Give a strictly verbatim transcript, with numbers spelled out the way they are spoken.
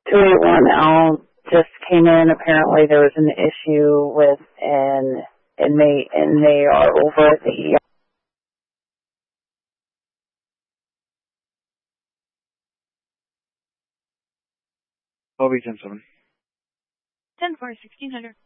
two eighty-one L just came in. Apparently there was an issue with an inmate, and they are over at the E R. O B ten seven. ten four, sixteen hundred.